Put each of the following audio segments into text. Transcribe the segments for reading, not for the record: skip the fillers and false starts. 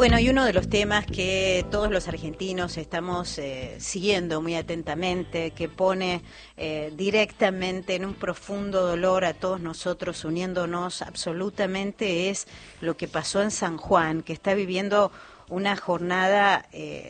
Bueno, y uno de los temas que todos los argentinos estamos siguiendo muy atentamente, que pone directamente en un profundo dolor a todos nosotros, uniéndonos absolutamente, es lo que pasó en San Juan, que está viviendo una jornada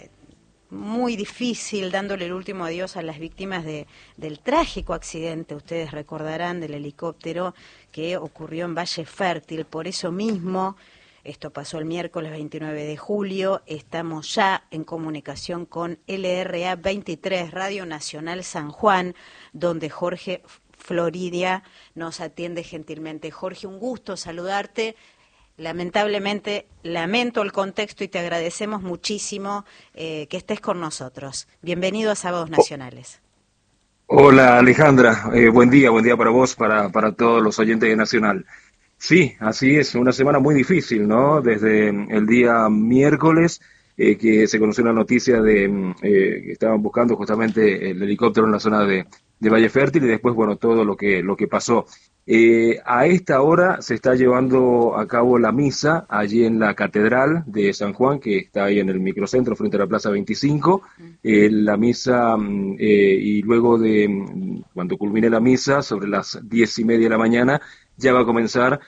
muy difícil, dándole el último adiós a las víctimas del trágico accidente, ustedes recordarán, del helicóptero que ocurrió en Valle Fértil. Por eso mismo, esto pasó el miércoles 29 de julio, estamos ya en comunicación con LRA 23, Radio Nacional San Juan, donde Jorge Floridia nos atiende gentilmente. Jorge, un gusto saludarte. Lamentablemente, lamento el contexto y te agradecemos muchísimo que estés con nosotros. Bienvenido a Sábados Nacionales. Hola Alejandra, buen día para vos, para todos los oyentes de Nacional. Sí, así es, una semana muy difícil, ¿no? Desde el día miércoles que se conoció la noticia de que estaban buscando justamente el helicóptero en la zona de Valle Fértil y después, bueno, todo lo que pasó. A esta hora se está llevando a cabo la misa allí en la Catedral de San Juan, que está ahí en el microcentro frente a la Plaza 25. La misa, y luego de cuando culmine la misa, sobre las 10:30 de la mañana, ya va a comenzar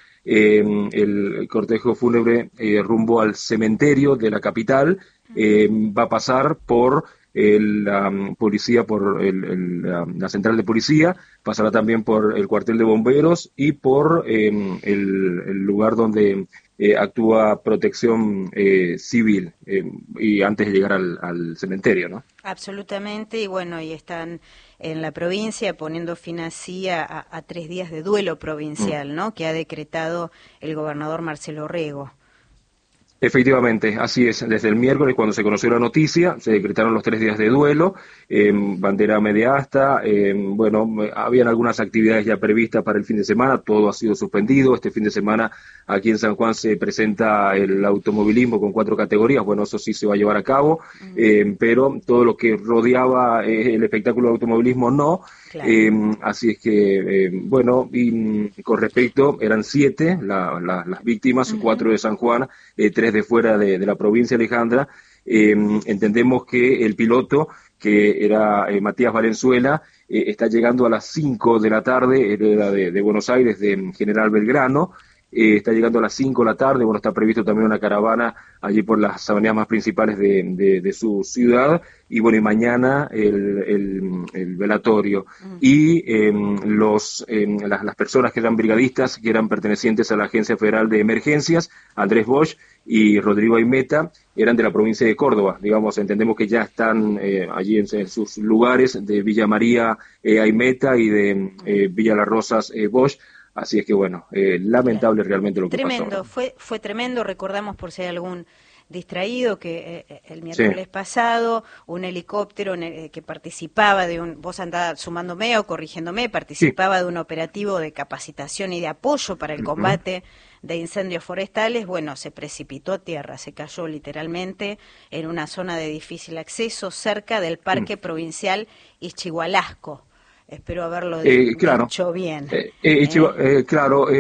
el cortejo fúnebre rumbo al cementerio de la capital. Va a pasar por la policía, por la central de policía, pasará también por el cuartel de bomberos y por el lugar donde actúa protección civil, y antes de llegar al cementerio, ¿no? Absolutamente, y bueno, y están en la provincia poniendo fin así a 3 días de duelo provincial, ¿no?, que ha decretado el gobernador Marcelo Rego. Efectivamente, así es. Desde el miércoles, cuando se conoció la noticia, se decretaron los 3 días de duelo, bandera media asta. Bueno, habían algunas actividades ya previstas para el fin de semana, todo ha sido suspendido. Este fin de semana aquí en San Juan se presenta el automovilismo con 4 categorías, bueno, eso sí se va a llevar a cabo, pero todo lo que rodeaba el espectáculo de automovilismo no. Claro. Así es que, bueno, y con respecto, eran 7 las víctimas, 4 de San Juan, 3 de fuera de la provincia, Alejandra. Entendemos que el piloto, que era Matías Valenzuela, está llegando a las 5 de la tarde, era de Buenos Aires, de General Belgrano. Está llegando a las 5 de la tarde, bueno, está previsto también una caravana allí por las avenidas más principales de su ciudad, y bueno, y mañana el velatorio. Y las personas que eran brigadistas, que eran pertenecientes a la Agencia Federal de Emergencias, Andrés Bosch y Rodrigo Aimeta, eran de la provincia de Córdoba, digamos, entendemos que ya están allí en sus lugares, de Villa María Aimeta y de Villa Las Rosas Bosch. Así es que, bueno, lamentable realmente lo que pasó. Tremendo, fue tremendo. Recordamos, por si hay algún distraído, que el miércoles pasado un helicóptero que participaba vos andás sumándome o corrigiéndome, participaba de un operativo de capacitación y de apoyo para el combate de incendios forestales, bueno, se precipitó a tierra, se cayó literalmente en una zona de difícil acceso cerca del Parque Provincial Ixchigualasco. Espero haberlo dicho bien. Claro,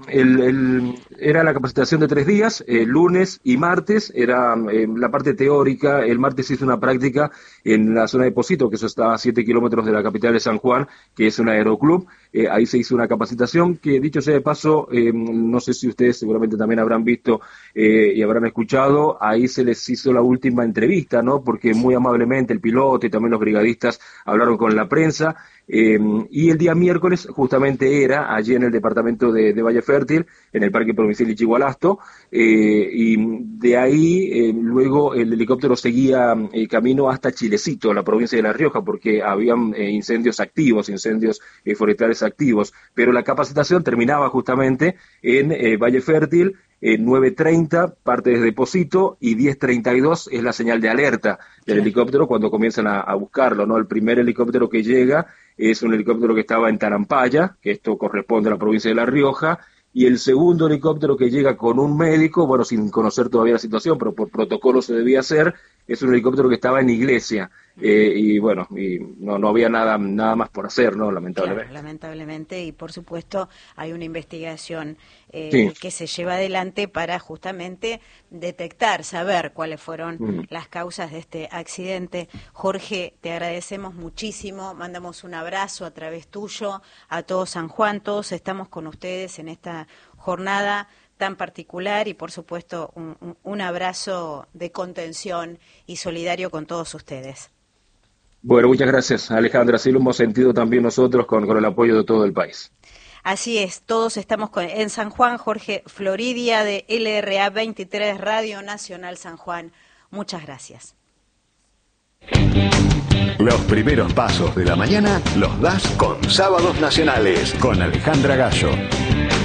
era la capacitación de 3 días, lunes y martes, era la parte teórica. El martes hizo una práctica en la zona de Pocito, que eso está a 7 kilómetros de la capital de San Juan, que es un aeroclub. Ahí se hizo una capacitación que, dicho sea de paso, no sé si ustedes seguramente también habrán visto y habrán escuchado, ahí se les hizo la última entrevista, ¿no? Porque muy amablemente el piloto y también los brigadistas hablaron con la prensa. Y el día miércoles justamente era allí en el departamento de Valle Fértil, en el Parque Provincial Ixchigualasto, y de ahí luego el helicóptero seguía camino hasta Chilecito, la provincia de La Rioja, porque habían incendios activos, incendios forestales activos, pero la capacitación terminaba justamente en Valle Fértil. 9:30 parte desde Pocito y 10:32 es la señal de alerta del helicóptero cuando comienzan a buscarlo, ¿no? El primer helicóptero que llega es un helicóptero que estaba en Tarampaya, que esto corresponde a la provincia de La Rioja, y el segundo helicóptero que llega con un médico, bueno, sin conocer todavía la situación, pero por protocolo se debía hacer, es un helicóptero que estaba en Iglesia. Y bueno, y no había nada más por hacer, ¿no? Lamentablemente. Claro, lamentablemente, y por supuesto hay una investigación Sí. que se lleva adelante para justamente detectar, saber cuáles fueron las causas de este accidente. Jorge, te agradecemos muchísimo, mandamos un abrazo a través tuyo a todo San Juan, todos estamos con ustedes en esta jornada tan particular y por supuesto un abrazo de contención y solidario con todos ustedes. Bueno, muchas gracias, Alejandra. Así lo hemos sentido también nosotros con el apoyo de todo el país. Así es, todos estamos en San Juan. Jorge Floridia de LRA 23 Radio Nacional San Juan. Muchas gracias. Los primeros pasos de la mañana los das con Sábados Nacionales, con Alejandra Gallo.